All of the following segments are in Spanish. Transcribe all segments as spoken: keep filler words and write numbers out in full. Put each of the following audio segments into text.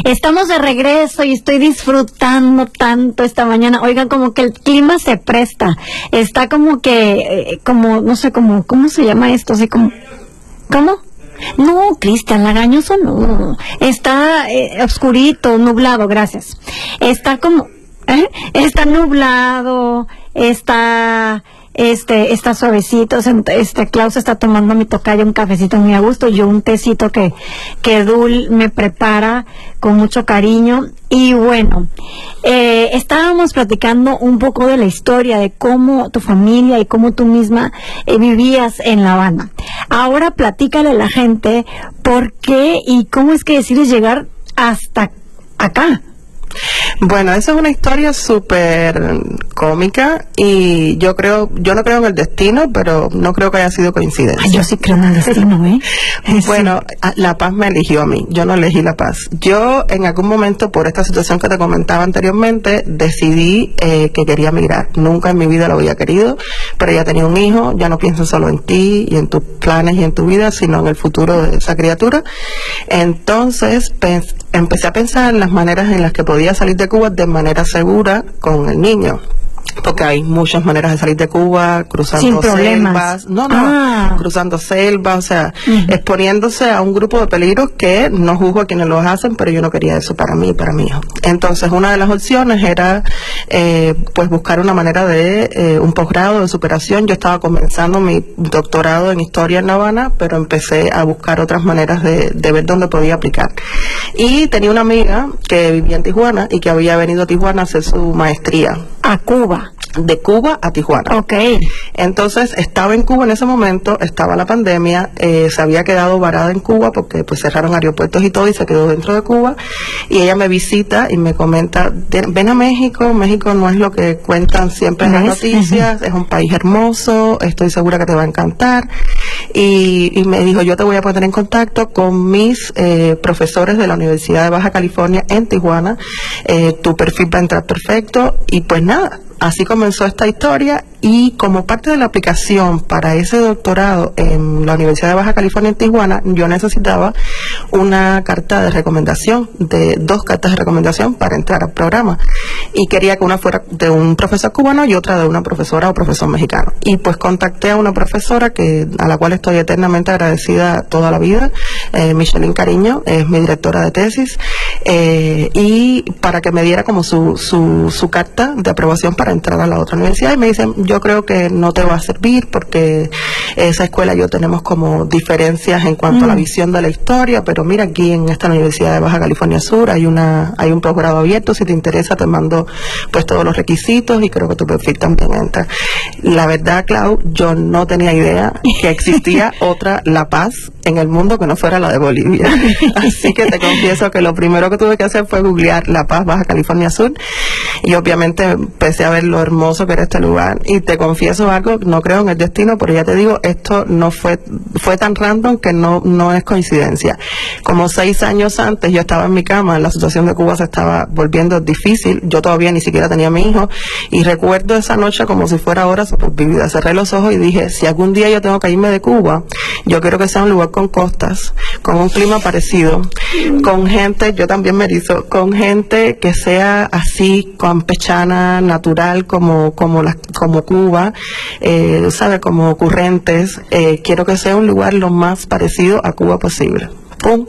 Estamos de regreso y estoy disfrutando tanto esta mañana. Oigan, como que el clima se presta. Está como que, eh, como, no sé, como, ¿cómo se llama esto? Así como, ¿cómo? No, Cristian, lagañoso no. Está eh, oscurito, nublado, gracias. Está como, ¿eh? Está nublado, está... Este, está suavecito, este, Klaus está tomando mi tocayo un cafecito muy a gusto, yo un tecito que, que Dul me prepara con mucho cariño. Y bueno, eh, estábamos platicando un poco de la historia de cómo tu familia y cómo tú misma eh, vivías en La Habana. Ahora platícale a la gente por qué y cómo es que decides llegar hasta acá. Bueno, esa es una historia súper cómica y yo creo, yo no creo en el destino, pero no creo que haya sido coincidencia. Ay, yo sí creo en el destino, ¿eh? Bueno, La Paz me eligió a mí, yo no elegí La Paz. Yo en algún momento, por esta situación que te comentaba anteriormente, decidí eh, que quería migrar. Nunca en mi vida lo había querido, pero ya tenía un hijo, ya no pienso solo en ti y en tus planes y en tu vida, sino en el futuro de esa criatura. Entonces, empecé a pensar en las maneras en las que podía salir de Cuba de manera segura con el niño, porque hay muchas maneras de salir de Cuba, cruzando selvas, no, no, ah. cruzando selvas, o sea, uh-huh. exponiéndose a un grupo de peligros que no juzgo a quienes los hacen, pero yo no quería eso para mí y para mi hijo. Entonces, una de las opciones era, eh, pues, buscar una manera de eh, un posgrado de superación. Yo estaba comenzando mi doctorado en historia en La Habana, pero empecé a buscar otras maneras de, de ver dónde podía aplicar. Y tenía una amiga que vivía en Tijuana y que había venido a Tijuana a hacer su maestría. A Cuba. De Cuba a Tijuana. Ok. Entonces estaba en Cuba en ese momento, estaba la pandemia, eh, se había quedado varada en Cuba porque pues cerraron aeropuertos y todo y se quedó dentro de Cuba, y ella me visita y me comenta, ven a México, México no es lo que cuentan siempre en las noticias, es un país hermoso, estoy segura que te va a encantar, y, y me dijo, yo te voy a poner en contacto con mis eh, profesores de la Universidad de Baja California en Tijuana, eh, tu perfil va a entrar perfecto, y pues nada. Así comenzó esta historia, y como parte de la aplicación para ese doctorado en la Universidad de Baja California en Tijuana, yo necesitaba una carta de recomendación, de dos cartas de recomendación para entrar al programa, y quería que una fuera de un profesor cubano y otra de una profesora o profesor mexicano. Y pues contacté a una profesora que a la cual estoy eternamente agradecida toda la vida, eh, Michelín Cariño, es mi directora de tesis, eh, y para que me diera como su, su, su carta de aprobación para entrar a la otra universidad, y me dicen, yo creo que no te va a servir porque esa escuela y yo tenemos como diferencias en cuanto mm. a la visión de la historia, pero mira, aquí en esta Universidad de Baja California Sur hay una hay un posgrado abierto, si te interesa te mando pues todos los requisitos y creo que tu perfil también entra. La verdad, Clau, yo no tenía idea que existía otra La Paz en el mundo que no fuera la de Bolivia, así que te confieso que lo primero que tuve que hacer fue googlear La Paz, Baja California Sur, y obviamente empecé a ver lo hermoso que era este lugar, y te confieso algo, no creo en el destino, pero ya te digo, esto no fue fue tan random que no no es coincidencia. Como seis años antes yo estaba en mi cama, la situación de Cuba se estaba volviendo difícil, yo todavía ni siquiera tenía a mi hijo, y recuerdo esa noche como si fuera ahora súper vivida. Cerré los ojos y dije, si algún día yo tengo que irme de Cuba, yo quiero que sea un lugar con costas, con un clima parecido, con gente, yo también me erizo, con gente que sea así, campechana, natural, como como la, como Cuba, eh, ¿sabes? Como ocurrentes. Eh, quiero que sea un lugar lo más parecido a Cuba posible. ¡Pum!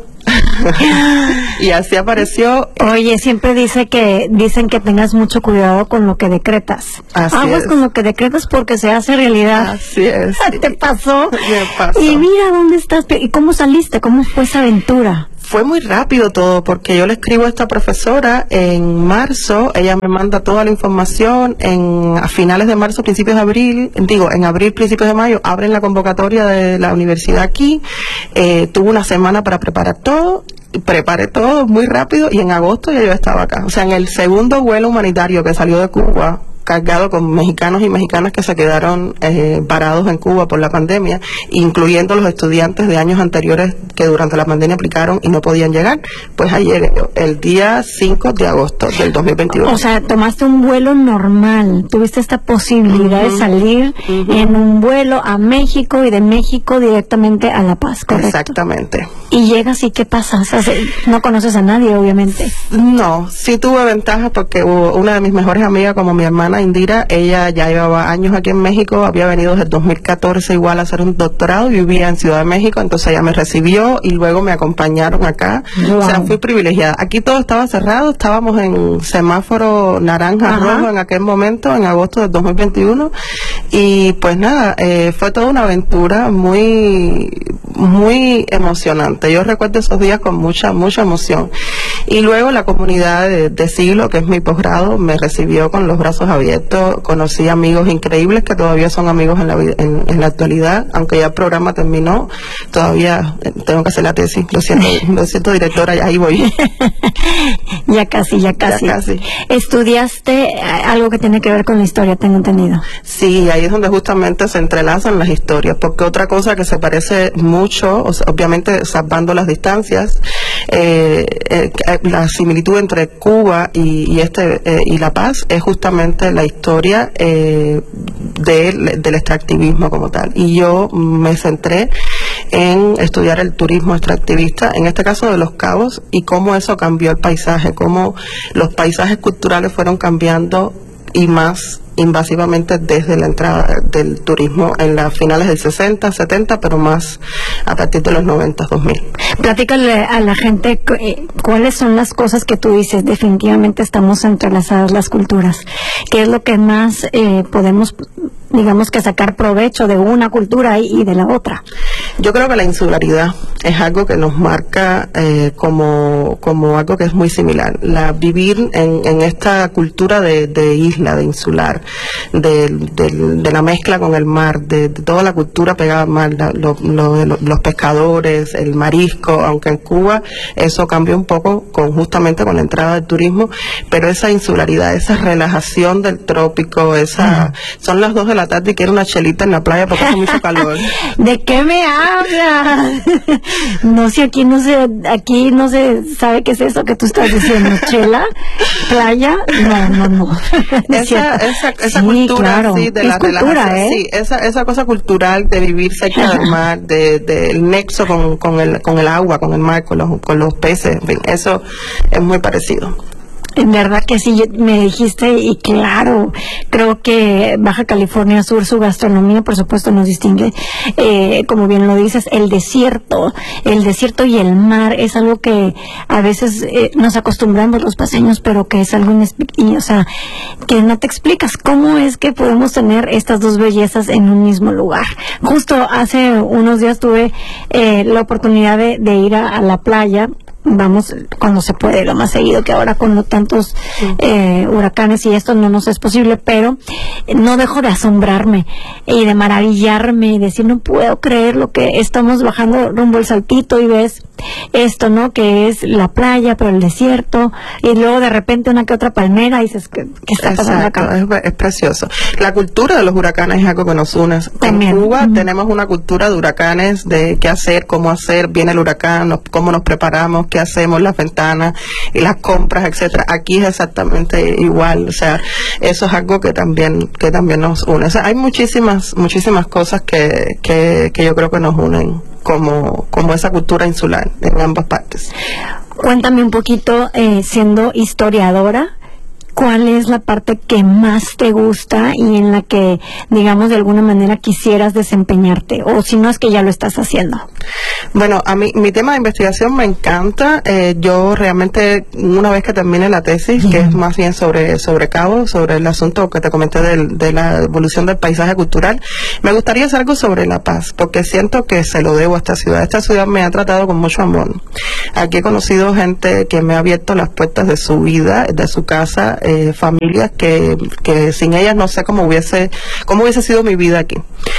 Y así apareció. Oye, siempre dice que dicen que tengas mucho cuidado con lo que decretas. Así Aguas es. con lo que decretas porque se hace realidad. Así es. ¿Te pasó? Me pasó. Y mira dónde estás. ¿Y cómo saliste? ¿Cómo fue esa aventura? Fue muy rápido todo, porque yo le escribo a esta profesora en marzo, ella me manda toda la información, en a finales de marzo, principios de abril, digo, en abril, principios de mayo, abren la convocatoria de la universidad aquí, eh, tuve una semana para preparar todo, preparé todo muy rápido, y en agosto ya yo estaba acá. O sea, en el segundo vuelo humanitario que salió de Cuba, cargado con mexicanos y mexicanas que se quedaron eh, varados en Cuba por la pandemia, incluyendo los estudiantes de años anteriores que durante la pandemia aplicaron y no podían llegar. Pues ayer, el día cinco de agosto del dos mil veintiuno. O sea, tomaste un vuelo normal, tuviste esta posibilidad uh-huh. de salir uh-huh. en un vuelo a México y de México directamente a La Paz, ¿correcto? Exactamente. Y llegas y ¿qué pasa? O sea, no conoces a nadie, obviamente. No, sí tuve ventajas porque hubo una de mis mejores amigas, como mi hermana Indira, ella ya llevaba años aquí en México, había venido desde el dos mil catorce igual a hacer un doctorado, vivía en Ciudad de México, entonces ella me recibió y luego me acompañaron acá. Wow. O sea, fui privilegiada. Aquí todo estaba cerrado, estábamos en semáforo naranja Ajá. rojo en aquel momento, en agosto del dos mil veintiuno, y pues nada, eh, fue toda una aventura muy, muy emocionante. Yo recuerdo esos días con mucha, mucha emoción. Y luego la comunidad de, de Siglo, que es mi posgrado, me recibió con los brazos abiertos. Conocí amigos increíbles que todavía son amigos en la, en, en la actualidad, aunque ya el programa terminó, todavía tengo que hacer la tesis. Lo siento, lo siento, directora, ya ahí voy. Ya casi, ya casi. Ya casi. Estudiaste algo que tiene que ver con la historia, tengo entendido. Sí, ahí es donde justamente se entrelazan las historias, porque otra cosa que se parece mucho, o sea, obviamente salvando las distancias, eh, eh, la similitud entre Cuba y, y este eh, y La Paz es justamente la historia eh, de, del extractivismo como tal. Y yo me centré en estudiar el turismo extractivista, en este caso de Los Cabos, y cómo eso cambió el paisaje, cómo los paisajes culturales fueron cambiando y más invasivamente desde la entrada del turismo en las finales del sesenta, setenta, pero más a partir de los noventa, dos mil. Platícale a la gente eh, cuáles son las cosas que tú dices, definitivamente estamos entrelazadas las culturas. ¿Qué es lo que más eh, podemos, digamos, que sacar provecho de una cultura y, y de la otra? Yo creo que la insularidad es algo que nos marca eh, como, como algo que es muy similar. La vivir en, en esta cultura de, de isla, de insular, de, de, de la mezcla con el mar, de, de toda la cultura pegada al mar, la, lo, lo, lo, los pescadores, el marisco, aunque en Cuba eso cambió un poco con justamente con la entrada del turismo, pero esa insularidad, esa relajación del trópico, esa uh-huh. son las dos de la tarde y quiero una chelita en la playa porque hace mucho calor. ¿De qué me hablas? No sé, aquí no se, aquí no se sabe qué es eso que tú estás diciendo, chela, playa, no, no, no. Esa, esa, esa sí, cultura claro. sí, de es la cultura, relajación, ¿eh? sí, esa, esa cosa cultural de vivir cerca del mar, de, de el nexo con, con el, con el agua, con el mar, con los, con los peces, en fin, eso es muy parecido. En verdad que sí, me dijiste, y claro, creo que Baja California Sur, su gastronomía, por supuesto, nos distingue, eh, como bien lo dices, el desierto, el desierto y el mar es algo que a veces eh, nos acostumbramos los paseños, pero que es algo inexplicable, o sea, que no te explicas cómo es que podemos tener estas dos bellezas en un mismo lugar. Justo hace unos días tuve eh, la oportunidad de, de ir a, a la playa. Vamos cuando se puede, lo más seguido, que ahora con tantos eh, huracanes y esto no nos es posible, pero no dejo de asombrarme y de maravillarme y decir, no puedo creer lo que estamos bajando rumbo al Saltito y ves esto, ¿no? Que es la playa, pero el desierto, y luego de repente una que otra palmera y dices, ¿qué, qué está pasando acá? Es, es precioso. La cultura de los huracanes es algo que nos une. También. En Cuba uh-huh. tenemos una cultura de huracanes, de qué hacer, cómo hacer, viene el huracán, nos, cómo nos preparamos, qué hacemos, las ventanas y las compras, etcétera. Aquí es exactamente igual, o sea, eso es algo que también que también nos une. O sea, hay muchísimas muchísimas cosas que, que, que yo creo que nos unen como, como esa cultura insular en ambas partes. Cuéntame un poquito, eh, siendo historiadora, ¿cuál es la parte que más te gusta y en la que, digamos, de alguna manera quisieras desempeñarte? O si no, es que ya lo estás haciendo. Bueno, a mí mi tema de investigación me encanta. Eh, yo realmente, una vez que termine la tesis, bien, que es más bien sobre sobre Cabo, sobre el asunto que te comenté del, de la evolución del paisaje cultural, me gustaría hacer algo sobre La Paz, porque siento que se lo debo a esta ciudad. Esta ciudad me ha tratado con mucho amor. Aquí he conocido gente que me ha abierto las puertas de su vida, de su casa, eh, familias que, que sin ellas no sé cómo hubiese, cómo hubiese sido mi vida aquí.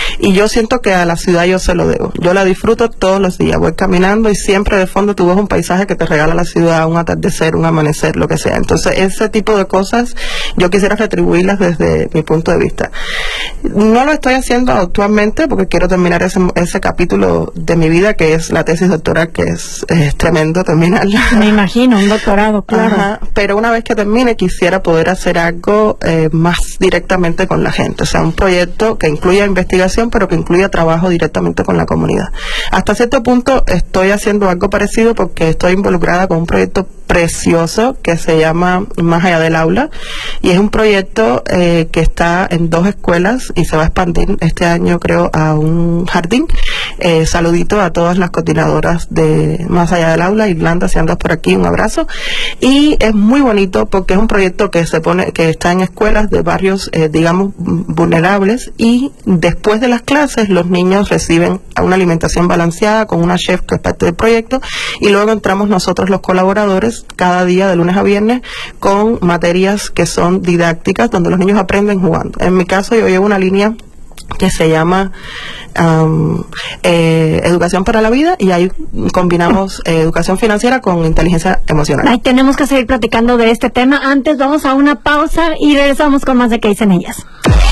y yo siento que a la ciudad yo se lo debo. Yo la disfruto todos los días, voy caminando y siempre de fondo tú ves un paisaje que te regala la ciudad, un atardecer, un amanecer, lo que sea. Entonces ese tipo de cosas yo quisiera retribuirlas desde mi punto de vista. No lo estoy haciendo actualmente porque quiero terminar ese, ese capítulo de mi vida que es la tesis doctoral, que es, es tremendo terminarla. Me imagino, un doctorado, claro. Ajá, pero una vez que termine quisiera poder hacer algo eh, más directamente con la gente, o sea, un proyecto que incluya investigación pero que incluya trabajo directamente con la comunidad. Hasta cierto punto estoy haciendo algo parecido porque estoy involucrada con un proyecto precioso que se llama Más allá del aula, y es un proyecto eh, que está en dos escuelas y se va a expandir este año creo a un jardín. Eh, saludito a todas las coordinadoras de Más allá del aula. Irlanda, si andas por aquí, un abrazo. Y es muy bonito porque es un proyecto que se pone, que está en escuelas de barrios eh, digamos vulnerables, y después de las clases los niños reciben una alimentación balanceada con una chef que es parte del proyecto, y luego entramos nosotros los colaboradores cada día de lunes a viernes con materias que son didácticas donde los niños aprenden jugando. En mi caso yo llevo una línea que se llama um, eh, Educación para la Vida, y ahí combinamos eh, educación financiera con inteligencia emocional. Ahí tenemos que seguir platicando de este tema. Antes vamos a una pausa y regresamos con más de ¿Qué dicen ellas?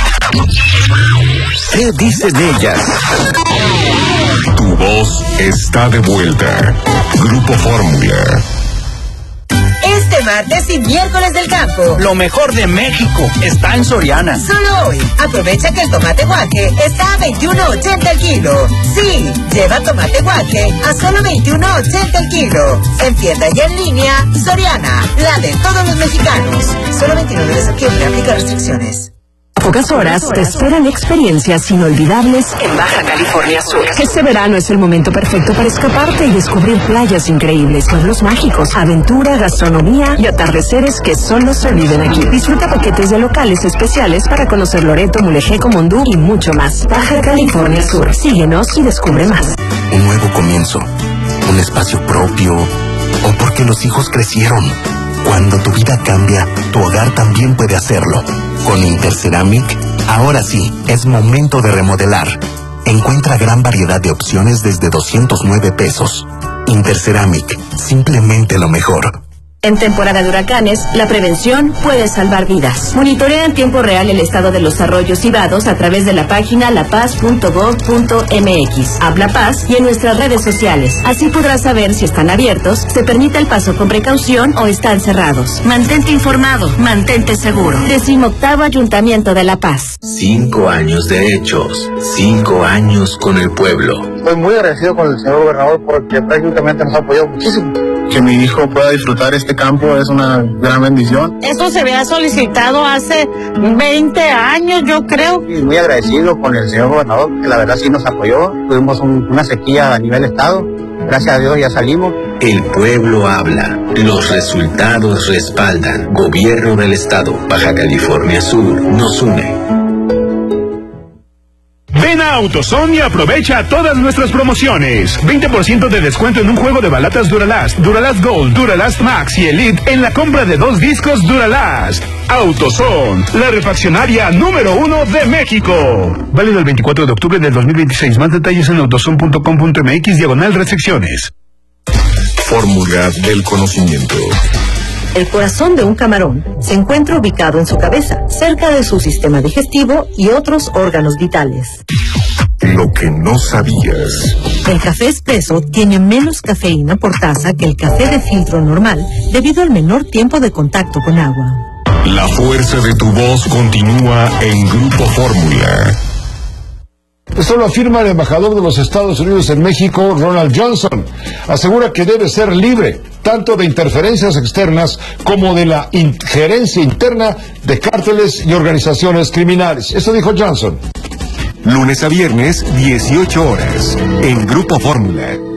¿Qué dicen ellas? Tu voz está de vuelta. Grupo Fórmula. Este martes y miércoles del campo, lo mejor de México está en Soriana. Solo hoy, aprovecha que el tomate guaje está a veintiuno ochenta el kilo. Sí, lleva tomate guaje a solo veintiuno ochenta el kilo. En tienda y en línea, Soriana, la de todos los mexicanos. Solo veintinueve de septiembre, aplica restricciones. A pocas horas te esperan experiencias inolvidables en Baja California Sur. Este verano es el momento perfecto para escaparte y descubrir playas increíbles, pueblos mágicos, aventura, gastronomía y atardeceres que solo se viven aquí. Disfruta paquetes de locales especiales para conocer Loreto, Mulegé, Comondú y mucho más. Baja California Sur. Síguenos y descubre más. Un nuevo comienzo, un espacio propio, o porque los hijos crecieron. Cuando tu vida cambia, tu hogar también puede hacerlo. Con Interceramic, ahora sí, es momento de remodelar. Encuentra gran variedad de opciones desde doscientos nueve pesos. Interceramic, simplemente lo mejor. En temporada de huracanes, la prevención puede salvar vidas. Monitorea en tiempo real el estado de los arroyos y vados a través de la página la paz punto gov punto m x, Habla Paz y en nuestras redes sociales. Así podrás saber si están abiertos, se permite el paso con precaución o están cerrados. Mantente informado, mantente seguro. Decimoctavo Ayuntamiento de La Paz. Cinco años de hechos, cinco años con el pueblo. Estoy muy agradecido con el señor gobernador porque prácticamente nos ha apoyado muchísimo. Que mi hijo pueda disfrutar este campo es una gran bendición. Esto se había solicitado hace veinte años, yo creo. Y muy agradecido con el señor gobernador, que la verdad sí nos apoyó. Tuvimos un, una sequía a nivel estado. Gracias a Dios ya salimos. El pueblo habla. Los resultados respaldan. Gobierno del Estado, Baja California Sur, nos une. Ven a AutoZone y aprovecha todas nuestras promociones. veinte por ciento de descuento en un juego de balatas Duralast, Duralast Gold, Duralast Max y Elite en la compra de dos discos Duralast. AutoZone, la refaccionaria número uno de México. Válido el veinticuatro de octubre del dos mil veintiséis. Más detalles en autozone punto com punto m x diagonal restricciones. Fórmula del conocimiento. El corazón de un camarón se encuentra ubicado en su cabeza, cerca de su sistema digestivo y otros órganos vitales. Lo que no sabías. El café expreso tiene menos cafeína por taza que el café de filtro normal debido al menor tiempo de contacto con agua. La fuerza de tu voz continúa en Grupo Fórmula. Esto lo afirma el embajador de los Estados Unidos en México, Ronald Johnson. Asegura que debe ser libre, tanto de interferencias externas como de la injerencia interna de cárteles y organizaciones criminales. Esto dijo Johnson. Lunes a viernes, dieciocho horas, en Grupo Fórmula.